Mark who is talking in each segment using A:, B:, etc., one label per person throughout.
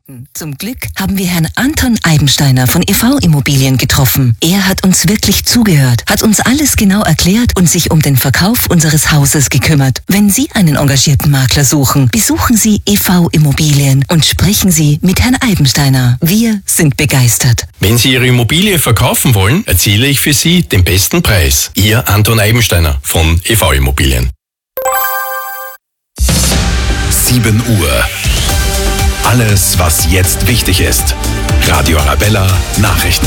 A: finden. Zum Glück haben wir Herrn Anton Eibensteiner von EV Immobilien getroffen. Er hat uns wirklich zugehört, hat uns alles genau erklärt und sich um den Verkauf unseres Hauses gekümmert. Wenn Sie einen engagierten Makler suchen, besuchen Sie EV Immobilien und sprechen Sie mit Herrn Eibensteiner. Wir sind begeistert.
B: Wenn Sie Ihre Immobilie verkaufen wollen, erziele ich für Sie den besten Preis. Ihr Anton Eibensteiner von EV Immobilien.
C: 7 Uhr. Alles, was jetzt wichtig ist. Radio Arabella Nachrichten.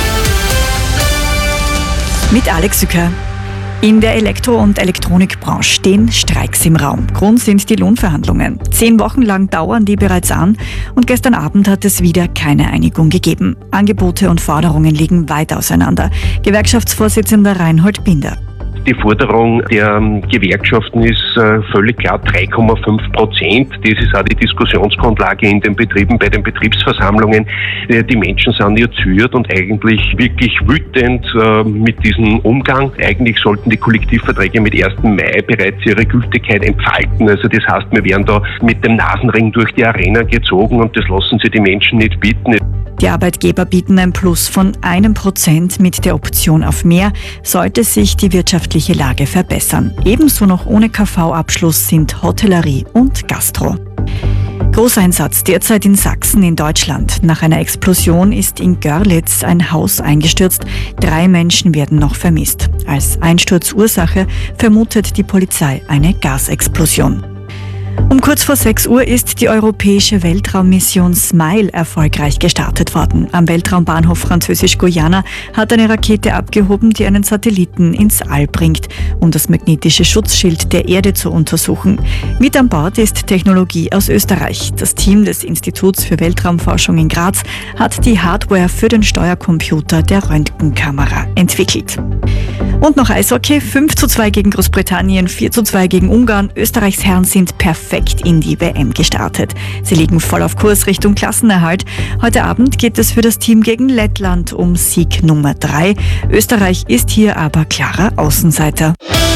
D: Mit Alex Sücker. In der Elektro- und Elektronikbranche stehen Streiks im Raum. Grund sind die Lohnverhandlungen. 10 Wochen lang dauern die bereits an und gestern Abend hat es wieder keine Einigung gegeben. Angebote und Forderungen liegen weit auseinander. Gewerkschaftsvorsitzender Reinhold Binder.
E: Die Forderung der Gewerkschaften ist völlig klar 3,5%. Das ist auch die Diskussionsgrundlage in den Betrieben, bei den Betriebsversammlungen. Die Menschen sind irritiert und eigentlich wirklich wütend mit diesem Umgang. Eigentlich sollten die Kollektivverträge mit 1. Mai bereits ihre Gültigkeit entfalten. Also das heißt, wir werden da mit dem Nasenring durch die Arena gezogen und das lassen sie die Menschen nicht bieten.
D: Die Arbeitgeber bieten ein Plus von 1% mit der Option auf mehr, sollte sich die wirtschaftliche Lage verbessern. Ebenso noch ohne KV-Abschluss sind Hotellerie und Gastro. Großeinsatz derzeit in Sachsen in Deutschland. Nach einer Explosion ist in Görlitz ein Haus eingestürzt. 3 Menschen werden noch vermisst. Als Einsturzursache vermutet die Polizei eine Gasexplosion. Um kurz vor 6 Uhr ist die europäische Weltraummission SMILE erfolgreich gestartet worden. Am Weltraumbahnhof Französisch-Guyana hat eine Rakete abgehoben, die einen Satelliten ins All bringt, um das magnetische Schutzschild der Erde zu untersuchen. Mit an Bord ist Technologie aus Österreich. Das Team des Instituts für Weltraumforschung in Graz hat die Hardware für den Steuercomputer der Röntgenkamera entwickelt. Und noch Eishockey, 5:2 gegen Großbritannien, 4:2 gegen Ungarn. Österreichs Herren sind perfekt in die WM gestartet. Sie liegen voll auf Kurs Richtung Klassenerhalt. Heute Abend geht es für das Team gegen Lettland um Sieg Nummer 3. Österreich ist hier aber klarer Außenseiter.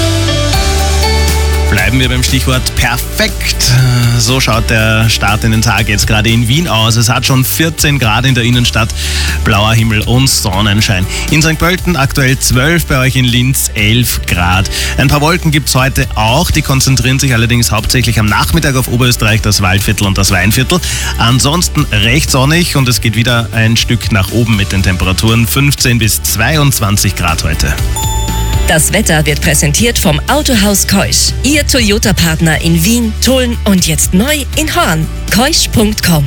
F: Bleiben wir beim Stichwort perfekt. So schaut der Start in den Tag jetzt gerade in Wien aus. Es hat schon 14 Grad in der Innenstadt, blauer Himmel und Sonnenschein. In St. Pölten aktuell 12, bei euch in Linz 11 Grad. Ein paar Wolken gibt es heute auch, die konzentrieren sich allerdings hauptsächlich am Nachmittag auf Oberösterreich, das Waldviertel und das Weinviertel. Ansonsten recht sonnig und es geht wieder ein Stück nach oben mit den Temperaturen 15 bis 22 Grad heute.
A: Das Wetter wird präsentiert vom Autohaus Keusch. Ihr Toyota-Partner in Wien, Tulln und jetzt neu in Horn. Keusch.com.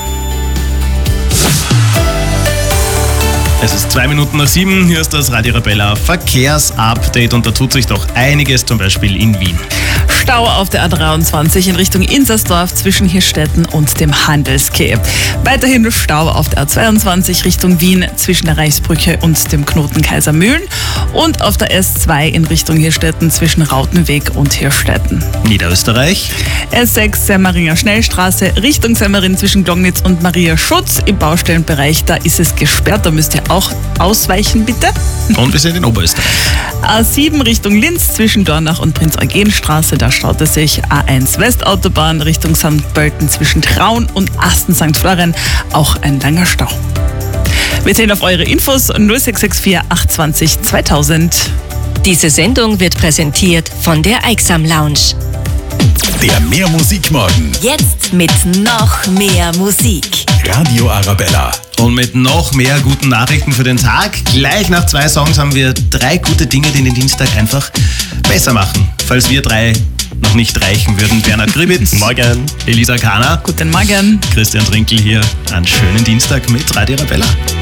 F: Es ist 7:02. Hier ist das Radio Arabella Verkehrsupdate und da tut sich doch einiges, zum Beispiel in Wien.
G: Stau auf der A23 in Richtung Insersdorf zwischen Hirstetten und dem Handelskeh. Weiterhin Stau auf der A22 Richtung Wien zwischen der Reichsbrücke und dem Knoten Kaisermühlen und auf der S2 in Richtung Hirstetten zwischen Rautenweg und Hirstetten.
F: Niederösterreich.
G: S6 Semmeringer Schnellstraße Richtung Semmering zwischen Glognitz und Maria Schutz. Im Baustellenbereich, da ist es gesperrt, da müsst ihr auch ausweichen, bitte.
F: Und wir sind in Oberösterreich.
G: A7 Richtung Linz zwischen Dornach und Prinz-Eugen-Straße, da staut es sich. A1 Westautobahn Richtung St. Pölten zwischen Traun und Asten-St. Florian, auch ein langer Stau. Wir sehen auf eure Infos 0664 820 2000.
A: Diese Sendung wird präsentiert von der Eiksam Lounge.
C: Der Mehrmusikmorgen.
A: Jetzt mit noch mehr Musik.
C: Radio Arabella.
F: Und mit noch mehr guten Nachrichten für den Tag. Gleich nach 2 Songs haben wir 3 gute Dinge, die den Dienstag einfach besser machen. Falls wir 3 noch nicht reichen würden. Bernhard Gribitz.
B: Morgen.
F: Elisa Kahner.
G: Guten Morgen.
F: Christian Trinkel hier. Einen schönen Dienstag mit Radio Arabella.